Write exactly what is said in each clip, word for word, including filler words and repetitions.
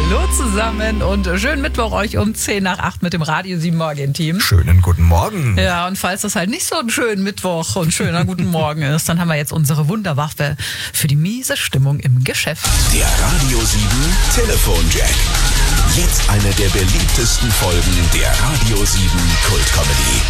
Hallo zusammen und schönen Mittwoch euch um zehn nach acht mit dem Radio sieben Morgen-Team. Schönen guten Morgen. Ja, und falls das halt nicht so ein schöner Mittwoch und schöner guten Morgen ist, dann haben wir jetzt unsere Wunderwaffe für die miese Stimmung im Geschäft. Der Radio sieben Telefonjack. Jetzt eine der beliebtesten Folgen der Radio sieben Kult-Comedy.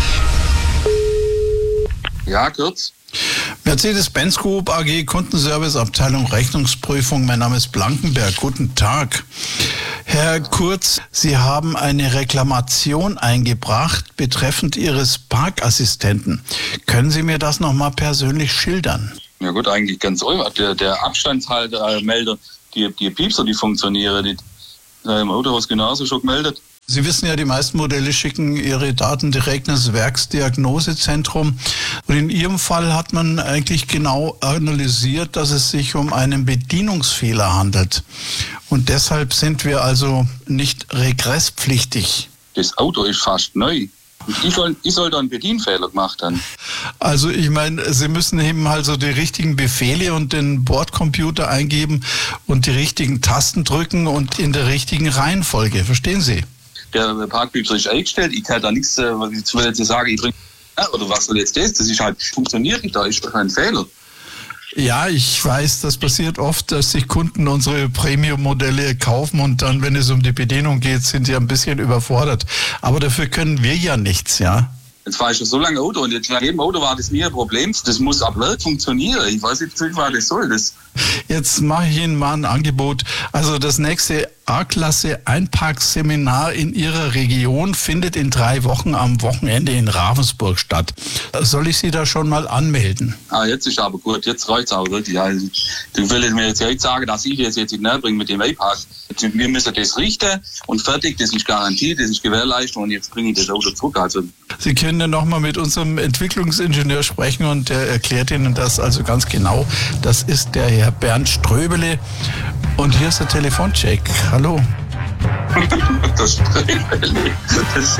Ja, kurz. Mercedes-Benz Group A G, Kundenservice, Abteilung Rechnungsprüfung. Mein Name ist Blankenberg. Guten Tag. Herr Kurz, Sie haben eine Reklamation eingebracht betreffend Ihres Parkassistenten. Können Sie mir das nochmal persönlich schildern? Ja gut, eigentlich ganz einfach. Der, der Abstandshaltermelder, die, die Piepser, die funktionieren, die äh, im Autohaus genauso schon gemeldet. Sie wissen ja, die meisten Modelle schicken ihre Daten direkt ins Werksdiagnosezentrum. Und in Ihrem Fall hat man eigentlich genau analysiert, dass es sich um einen Bedienungsfehler handelt. Und deshalb sind wir also nicht regresspflichtig. Das Auto ist fast neu. Ich soll, ich soll da einen Bedienfehler gemacht haben. Also ich meine, Sie müssen eben halt so die richtigen Befehle und den Bordcomputer eingeben und die richtigen Tasten drücken und in der richtigen Reihenfolge. Verstehen Sie? Der Parkpiepser ist eingestellt, ich kann da nichts, was ich will jetzt sagen, ich bringe, oder was soll jetzt das? Das ist halt, funktioniert nicht, da ist doch ein Fehler. Ja, ich weiß, das passiert oft, dass sich Kunden unsere Premium-Modelle kaufen und dann, wenn es um die Bedienung geht, sind sie ein bisschen überfordert. Aber dafür können wir ja nichts, ja. Jetzt fahre ich schon so lange Auto und jetzt bei jedem Auto war das nie ein Problem. Das muss ab Werk funktionieren. Ich weiß nicht, was das soll. Das Jetzt mache ich Ihnen mal ein Angebot. Also das nächste A-Klasse-Einparkseminar in Ihrer Region findet in drei Wochen am Wochenende in Ravensburg statt. Soll ich Sie da schon mal anmelden? Ah, jetzt ist aber gut. Jetzt reicht es aber wirklich. Also, du willst mir jetzt nicht sagen, dass ich das jetzt nicht näher bringe mit dem iPad. Wir müssen das richten und fertig. Das ist Garantie, das ist Gewährleistung und jetzt bringe ich das Auto zurück. Also Sie können ja nochmal mit unserem Entwicklungsingenieur sprechen und der erklärt Ihnen das also ganz genau. Das ist der Herr Bernd Ströbele. Und hier ist der Telefoncheck. Hallo. Das Ströbele. Das,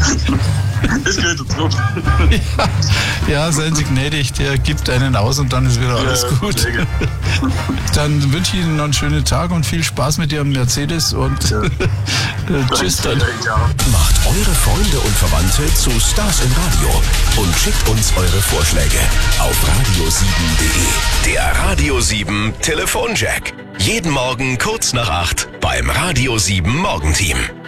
das geht drauf. Ja, ja, seien Sie gnädig. Der gibt einen aus und dann ist wieder alles ja, gut. Dann wünsche ich Ihnen noch einen schönen Tag und viel Spaß mit Ihrem Mercedes und ja. Tschüss dann. Macht eure Freunde und Verwandte zu Stars im Radio und schickt uns eure Vorschläge auf radio sieben punkt de. Der Radio sieben Telefonjack. Jeden Morgen kurz nach acht beim Radio sieben Morgenteam.